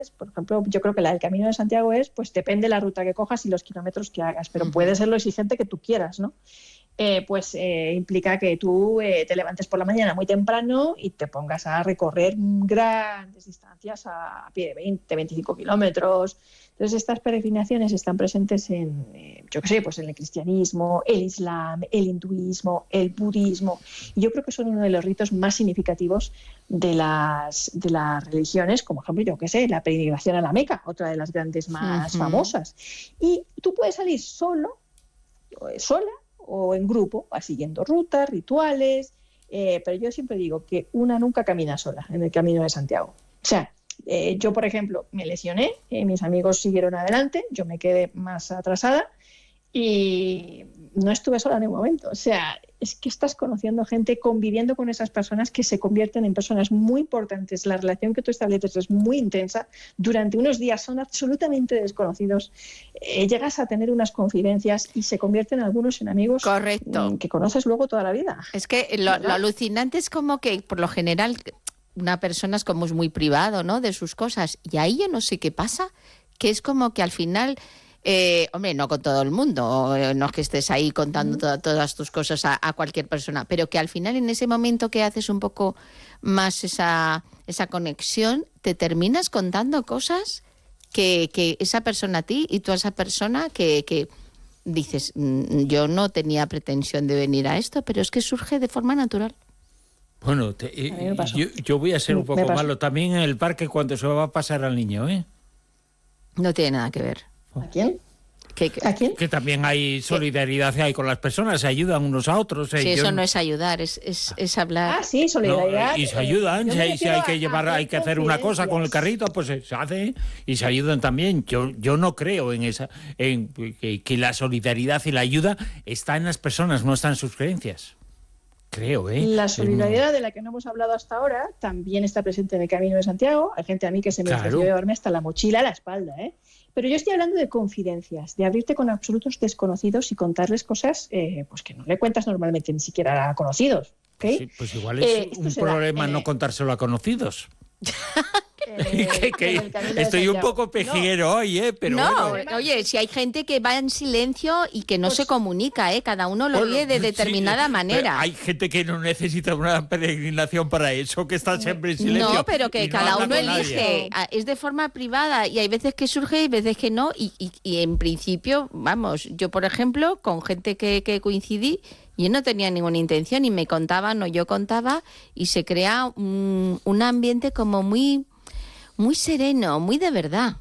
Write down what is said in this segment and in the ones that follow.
por ejemplo, yo creo que la del Camino de Santiago pues depende de la ruta que cojas y los kilómetros que hagas, pero puede ser lo exigente que tú quieras, ¿no? Implica que tú te levantes por la mañana muy temprano y te pongas a recorrer grandes distancias a pie de 20, 25 kilómetros. Entonces, estas peregrinaciones están presentes en el cristianismo, el islam, el hinduismo, el budismo. Y yo creo que son uno de los ritos más significativos de las religiones, como ejemplo, la peregrinación a la Meca, otra de las grandes más famosas. Y tú puedes salir sola o en grupo, siguiendo rutas, rituales, pero yo siempre digo que una nunca camina sola en el Camino de Santiago. O sea, yo, por ejemplo, me lesioné, mis amigos siguieron adelante, yo me quedé más atrasada y no estuve sola en ningún momento. O sea, es que estás conociendo gente, conviviendo con esas personas que se convierten en personas muy importantes. La relación que tú estableces es muy intensa. Durante unos días son absolutamente desconocidos. Llegas a tener unas confidencias y se convierten algunos en amigos. Correcto. Que conoces luego toda la vida. Es que lo alucinante es como que, por lo general, una persona es como muy privado, ¿no?, de sus cosas. Y ahí yo no sé qué pasa, que es como que al final... hombre, no con todo el mundo, no es que estés ahí contando todas tus cosas a cualquier persona, pero que al final en ese momento que haces un poco más esa conexión, te terminas contando cosas que esa persona a ti y tú a esa persona que dices, yo no tenía pretensión de venir a esto, pero es que surge de forma natural. Bueno, yo voy a ser un poco malo también en el parque cuando se va a pasar al niño, ¿eh? No tiene nada que ver. ¿A quién? ¿A quién? Que también hay solidaridad ahí con las personas, se ayudan unos a otros. Sí, eso no es ayudar, es hablar. Ah, sí, solidaridad. No, y se ayudan, si hay que hacer una cosa con el carrito, pues se hace y se ayudan también. Yo no creo en que la solidaridad y la ayuda está en las personas, no está en sus creencias. Creo, La solidaridad de la que no hemos hablado hasta ahora también está presente en el Camino de Santiago. Hay gente a mí que se me ofreció llevarme hasta la mochila a la espalda, Pero yo estoy hablando de confidencias, de abrirte con absolutos desconocidos y contarles cosas pues que no le cuentas normalmente ni siquiera a conocidos. ¿Okay? Sí, pues igual es un problema no contárselo a conocidos. Estoy un poco pejiguero hoy, pero bueno. Oye, si hay gente que va en silencio y que no se comunica, cada uno lo vive de determinada manera. Hay gente que no necesita una peregrinación para eso, que está siempre en silencio. No, pero que cada uno elige, es de forma privada y hay veces que surge y veces que no, y en principio, vamos, yo por ejemplo, con gente que coincidí, yo no tenía ninguna intención y me contaban o yo contaba y se crea un ambiente como muy sereno, muy de verdad.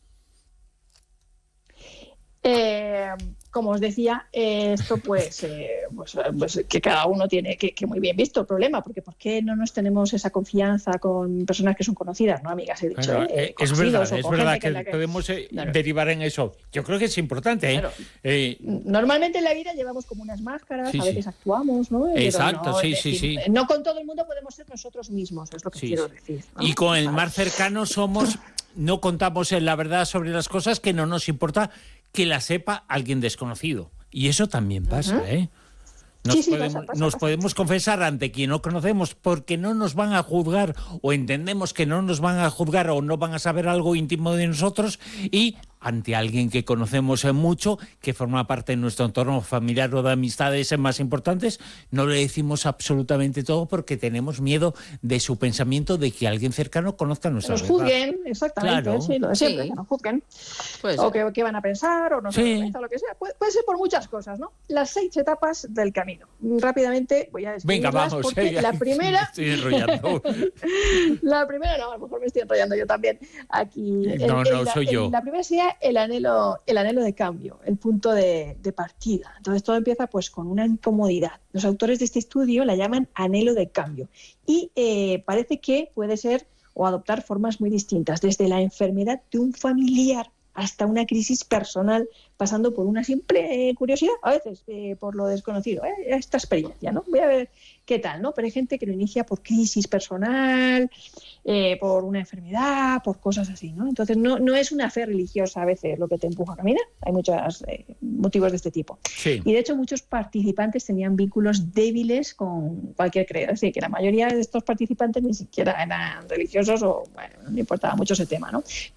Como os decía, esto pues que cada uno tiene que muy bien visto el problema, porque ¿por qué no nos tenemos esa confianza con personas que son conocidas, no amigas? He dicho, es verdad que podemos derivar en eso. Yo creo que es importante. Claro. Normalmente en la vida llevamos como unas máscaras, a veces actuamos, ¿no? Exacto, sí. No con todo el mundo podemos ser nosotros mismos, es lo que quiero decir, ¿no? Y con el más cercano no contamos la verdad sobre las cosas que no nos importa que la sepa alguien desconocido. Y eso también pasa, Nos podemos confesar ante quien no conocemos porque no nos van a juzgar o entendemos que no nos van a juzgar o no van a saber algo íntimo de nosotros, y ante alguien que conocemos mucho, que forma parte de nuestro entorno familiar o de amistades más importantes, no le decimos absolutamente todo porque tenemos miedo de su pensamiento, de que alguien cercano conozca nuestra verdad. Nos juzguen, exactamente, claro. Sí, lo de siempre, que nos juzguen. O que van a pensar, o no sé, o lo que sea. Puede ser por muchas cosas, ¿no? Las 6 etapas del camino. Rápidamente voy a describirlas. Venga, vamos. Porque la primera... estoy enrollando. La primera, no, a lo mejor me estoy enrollando yo también. Aquí. Soy yo. La primera sería el anhelo de cambio, el punto de partida. Entonces todo empieza pues con una incomodidad. Los autores de este estudio la llaman anhelo de cambio y parece que puede ser o adoptar formas muy distintas, desde la enfermedad de un familiar hasta una crisis personal, pasando por una simple curiosidad, a veces por lo desconocido, esta experiencia, ¿no? Voy a ver qué tal, ¿no? Pero hay gente que lo inicia por crisis personal, por una enfermedad, por cosas así, ¿no? Entonces no es una fe religiosa a veces lo que te empuja a caminar, hay muchos motivos de este tipo. Sí. Y de hecho muchos participantes tenían vínculos débiles con cualquier credo, es decir, que la mayoría de estos participantes ni siquiera eran religiosos o, bueno, no importaba mucho ese tema, ¿no?